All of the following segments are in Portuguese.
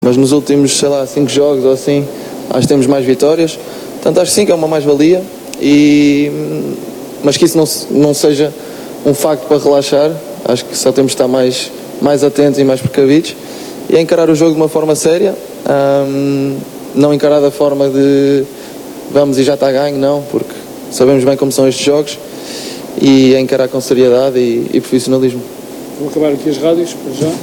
Mas nos últimos, 5 jogos ou assim, acho que temos mais vitórias. Portanto, acho que sim, que é uma mais-valia, mas que isso não seja um facto para relaxar. Acho que só temos de estar mais atentos e mais precavidos e encarar o jogo de uma forma séria, não encarar da forma de vamos e já está ganho, não, porque sabemos bem como são estes jogos, e encarar com seriedade e profissionalismo. Vou acabar aqui as rádios, para já.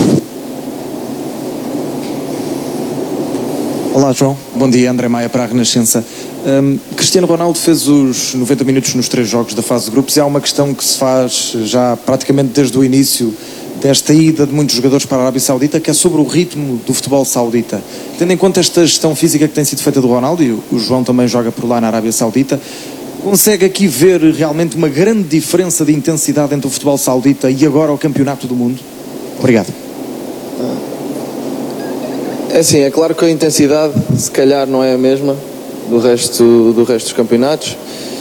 Olá João, bom dia, André Maia para a Renascença. Cristiano Ronaldo fez os 90 minutos nos 3 jogos da fase de grupos e há uma questão que se faz já praticamente desde o início desta ida de muitos jogadores para a Arábia Saudita, que é sobre o ritmo do futebol saudita. Tendo em conta esta gestão física que tem sido feita do Ronaldo, e o João também joga por lá na Arábia Saudita, consegue aqui ver realmente uma grande diferença de intensidade entre o futebol saudita e agora o campeonato do mundo? Obrigado. É assim, é claro que a intensidade se calhar não é a mesma do resto dos campeonatos,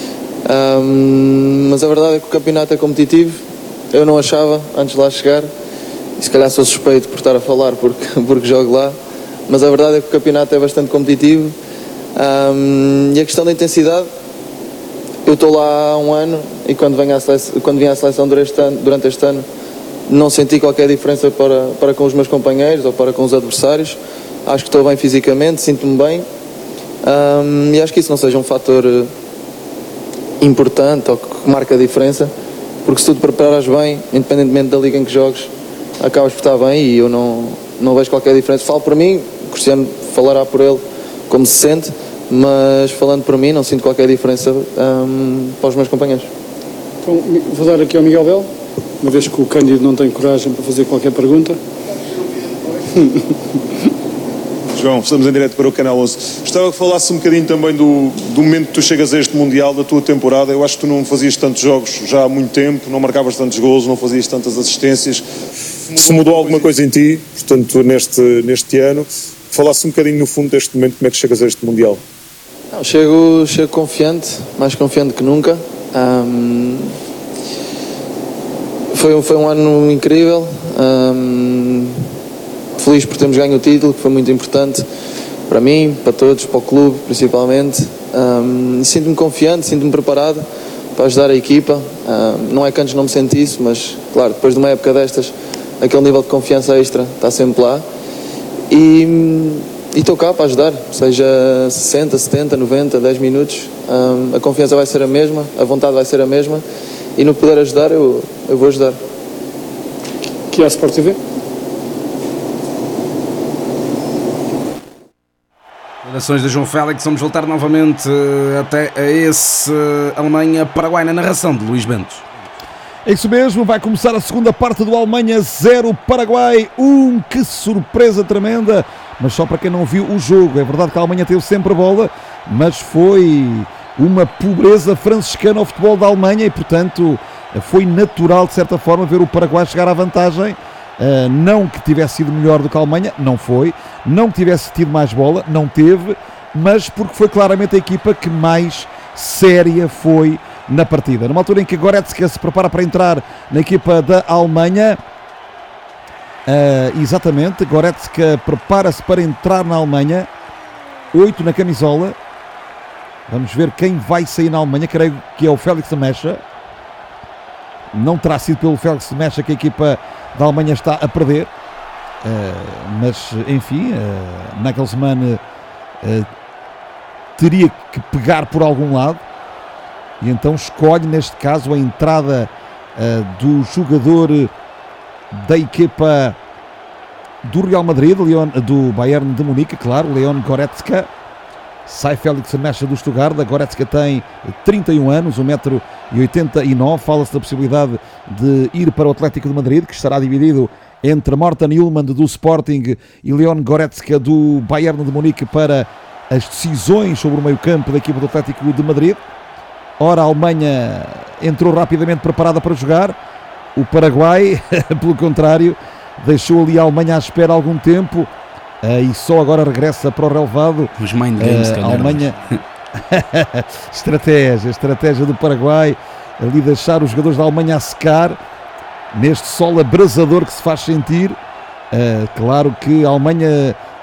mas a verdade é que o campeonato é competitivo. Eu não achava antes de lá chegar, e se calhar sou suspeito por estar a falar porque jogo lá, mas a verdade é que o campeonato é bastante competitivo, e a questão da intensidade, eu estou lá há um ano e quando vim à seleção durante este ano não senti qualquer diferença para com os meus companheiros ou para com os adversários. Acho que estou bem fisicamente, sinto-me bem, e acho que isso não seja um fator importante ou que marca a diferença, porque se tu te preparares bem, independentemente da liga em que jogues, acabas por estar bem, e eu não vejo qualquer diferença. Falo por mim, o Cristiano falará por ele como se sente, mas falando por mim não sinto qualquer diferença para os meus companheiros. Então, vou dar aqui ao Miguel Bel, uma vez que o Cândido não tem coragem para fazer qualquer pergunta. João, estamos em direto para o Canal 11. Gostava que falasse um bocadinho também do momento que tu chegas a este Mundial, da tua temporada. Eu acho que tu não fazias tantos jogos já há muito tempo, não marcavas tantos golos, não fazias tantas assistências. Se mudou alguma coisa em ti, portanto, neste ano, falasse um bocadinho no fundo deste momento, como é que chegas a este Mundial? Não, chego confiante, mais confiante que nunca. Foi um ano incrível. Feliz por termos ganho o título, que foi muito importante para mim, para todos, para o clube principalmente. Sinto-me confiante, sinto-me preparado para ajudar a equipa. Não é que antes não me sentisse, mas claro, depois de uma época destas, aquele nível de confiança extra está sempre lá. E estou cá para ajudar, seja 60, 70, 90, 10 minutos. A confiança vai ser a mesma, a vontade vai ser a mesma, e no poder ajudar, eu vou ajudar. Que é a Sport TV? Declarações de João Félix. Vamos voltar novamente até a esse Alemanha-Paraguai na narração de Luís Bento. É isso mesmo, vai começar a segunda parte do Alemanha 0, Paraguai 1. Que surpresa tremenda, mas só para quem não viu o jogo. É verdade que a Alemanha teve sempre a bola, mas foi uma pobreza franciscana ao futebol da Alemanha e, portanto, foi natural, de certa forma, ver o Paraguai chegar à vantagem. Não que tivesse sido melhor do que a Alemanha, não foi. Não que tivesse tido mais bola, não teve. Mas porque foi claramente a equipa que mais séria foi na partida. Numa altura em que Goretzka se prepara para entrar na equipa da Alemanha. Exatamente, Goretzka prepara-se para entrar na Alemanha. 8 na camisola. Vamos ver quem vai sair na Alemanha. Creio que é o Félix Mecha. Não terá sido pelo Félix Mecha que a equipa da Alemanha está a perder, mas enfim, Nagelsmann teria que pegar por algum lado e então escolhe neste caso a entrada do jogador da equipa do Real Madrid, do Bayern de Munique, claro, Leon Goretzka. Sai Félix Mecha do Stuttgart. Goretzka tem 31 anos, 1,89 m. Fala-se da possibilidade de ir para o Atlético de Madrid, que estará dividido entre Morten Hjulmand do Sporting e Leon Goretzka do Bayern de Munique para as decisões sobre o meio-campo da equipa do Atlético de Madrid. Ora, a Alemanha entrou rapidamente preparada para jogar. O Paraguai, pelo contrário, deixou ali a Alemanha à espera há algum tempo. E só agora regressa para o relevado. Os mind games, a Alemanha. estratégia do Paraguai, ali deixar os jogadores da Alemanha a secar neste sol abrasador que se faz sentir. Claro que a Alemanha